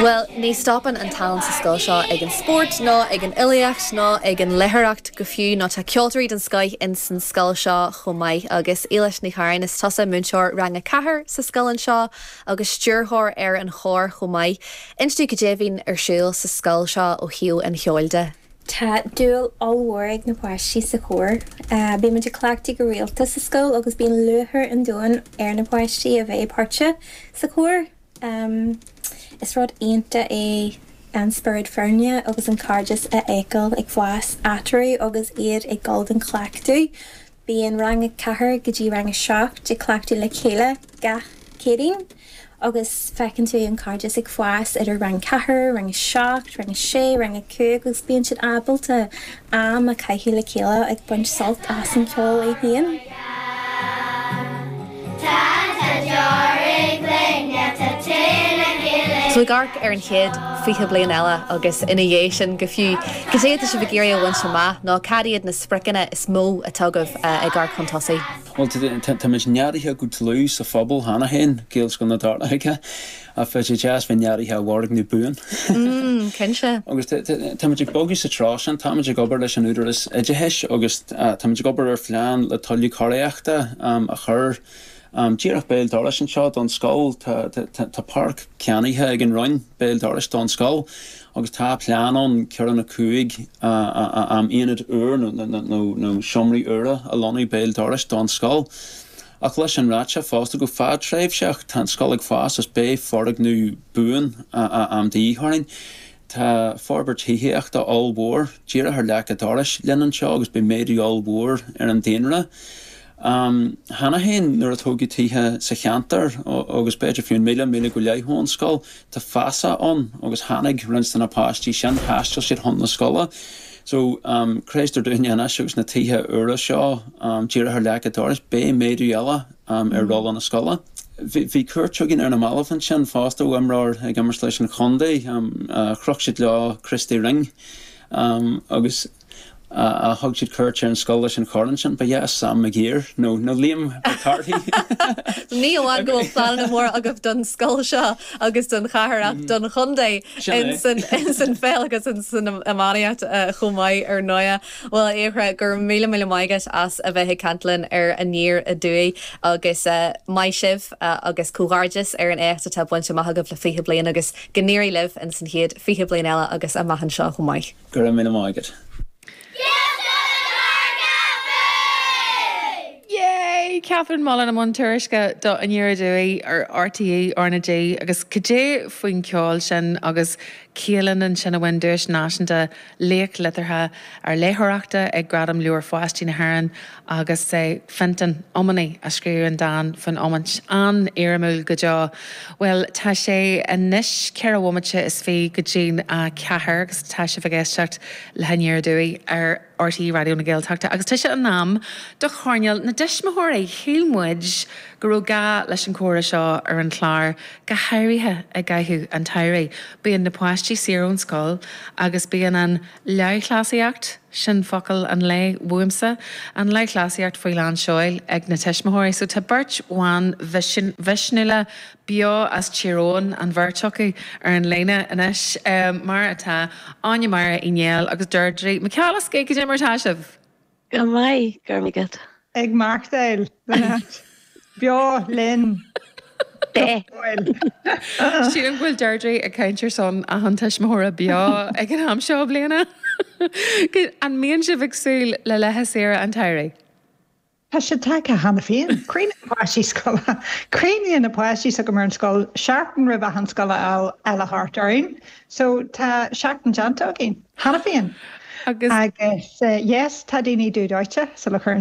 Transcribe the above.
Well, ní stopan an talan sa scoil seo ag an sport ná ag an iliacht ná ag an lethreacht go fiú ná tá ceoltarí an Sky in san scoil seo chomhaith agus éiles ní charan is tosa múnseir rang a cethir sa scoilan seo agus stúrthóir ar an chóir chomhaith. Instú go déhín ar siúil sa scoil seo ó hiú an cheolde. Tá dúil allhór ag na páistí sa chóir. Bí man de clachtaí go rialta sa scoil agus bíon luthar an dúin ar na páistí a bheith páirte sa chóir. Is rud aonta é an spirid fearne agus an cardas a écail ag bhlas athrú agus iad ag gald an clachtú. Bíon rang a cethir go dtí rang a seach de clachtú le chéile gach céirín. Agus fecinn tú an cardas ag bhlas idir rang cethir, rang a seach, rang a sé, rang a cú agus bíon siad ábalta am a caiithú le chéile ag buint salt as an ceol é híon. So garc ar an chéad fiche blion eile agus ina dhé sin go fiú. Go dé is bh géir bhain sem má ná cadíad na spricine is mó a tugah ag gar contosaí. Well, tá mis nearithe go tlú sa fphobal hana hen géals go na darthaige a fe sé jazz fe nearithe bhharg ní buin. Cinse. Agus tá muidir bogi sa trásan, tá muidir gobar leis an úidir is iditheis agus tá muidir gobar ar phlean le tullú choréachta a chur Díreach béil doris an seo don scoil tá park ceannaithe ag an roinn béil doris don scoil agus tá pleanon ceann na cuaig iad uair nó siomraí uaire a lonnaí béil doris don scoil. Ach leis an ráte fásta go fád tréimhseach tá scoil ag fás as bé forag nó buin díthrainn. Tá forbert hithéachta allhór, díreach ar lecha doris lean seo agus be méadú allhór ar an déanra. Hanna hen nuair a tógi títhe sa cheantar agus beidir fiún mille go leithón scoil tá fasa an agus hannig rinstan na páistí sin hastal siad hon na scola. So creistar duine agus na títhe ura seo díreach ar lecha doris bé méadú eile ar roll an na scola. Bhí cuairteagin ar na malafan sin fásta bhimráir ag immers leis an chondaí chruch siad le Christy Ring agus a hug siad cuairte an scoil leis an chorann sin, ba yes Sam McGear nó Liam McCarthy. Ní bháin go plan mór agah don scoil seo agus don chathair don chundaí in san féil agus in san amáíocht chomhaith ar nóia. Well éhre gur míle maigas as a bheith cantlan ar a níor a dúí agus mai sibh agus cúgáirdes ar an éachta tá buinte maithagah le fiche blian agus gníirí libh in san hiad fiche blian eile agus a maihan seo chomhaith. Gur míle maigad. Catherine Mullen am an tuairisce do an dúí ar RTE Orna J agus cé faoin ceáil sin agus céalan an sin a bhain dúis náisianta léach litartha ar léthireachta ag gradam leor fáistí na haireann agus sé fintan omanaí a scríú an dan fan omant an éirimúil go deá. Well, tá sé a níis cear bhhaimite is fé go dtín a cethir agus tá sé bhgéisteach le haníar dúí ar RTE Radio na Gaeltachta agus tá sé an nám do chorneal na deismthir é chéilmuid go raibh ga leis an córa seo ar an chláir go hairithe a gaithú an tairí. Bíon na páistí siarún scoil agus bíon an leithchlasiacht sin focail an le bhuaimsa an leithchlasiacht faoi lean seoil ag na teismthóirí. So tá beirt bháin visneile bio as tíróin an bhairteacha ar an léine inis mar atá Anya Mara inéal agus dúirdrí Michaelas cé go dé martá sibh. Go mai gur migad. Ag Markdale. Bio Lynn. Bé. Sí an bhfuil deirdre a ceintir son a an teismthóra bio ag an ham seo bliana. An mion si bhsúil le lethe séra an tairí. Tá sé take a hanna féin. Crín páistí scola. Crín na páistí sa go mar an scoil seaartan ribh a an scola eile hartarín. So tá seaartan janta agin. Hanna féin. Agus yes, tá daoine dúdáite sa le chur